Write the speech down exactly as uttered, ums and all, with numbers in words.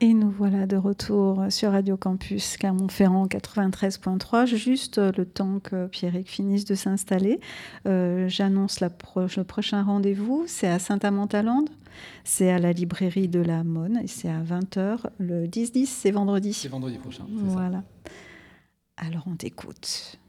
Et nous voilà de retour sur Radio Campus Clermont-Ferrand quatre-vingt-treize virgule trois. Juste le temps que Pierrick finisse de s'installer, euh, j'annonce la pro- le prochain rendez-vous. C'est à Saint-Amand-à-Landres. C'est à la librairie de la Monne et c'est à vingt heures. Le dix dix, c'est vendredi. C'est vendredi prochain, c'est Voilà. ça. Alors on t'écoute.